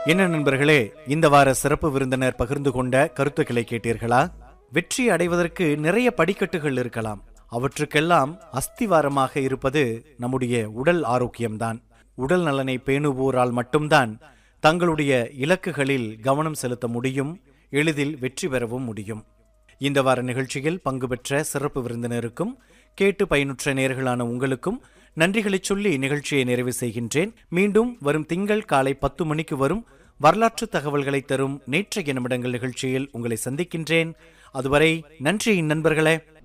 என்ன நண்பர்களே, இந்த வார சிறப்பு விருந்தினர் பகிர்ந்து கொண்ட கருத்துக்களை கேட்டீர்களா? வெற்றி அடைவதற்கு நிறைய படிக்கட்டுகள் இருக்கலாம். அவற்றுக்கெல்லாம் அஸ்திவாரமாக இருப்பது நம்முடைய உடல் ஆரோக்கியம்தான். உடல் நலனை பேணுவோரால் மட்டும்தான் தங்களுடைய இலக்குகளில் கவனம் செலுத்த முடியும், எளிதில் வெற்றி பெறவும் முடியும். இந்த வார நிகழ்ச்சியில் பங்கு பெற்ற சிறப்பு விருந்தினருக்கும் கேட்டு பயனுற்ற நேயர்களான உங்களுக்கும் நன்றிகளை சொல்லி நிகழ்ச்சியை நிறைவு செய்கின்றேன். மீண்டும் வரும் திங்கள் காலை 10 மணிக்கு வரும் வரலாற்று தகவல்களை தரும் நேற்றைய நிமிடங்கள் நிகழ்ச்சியில் உங்களை சந்திக்கின்றேன். அதுவரை நன்றி நண்பர்களே.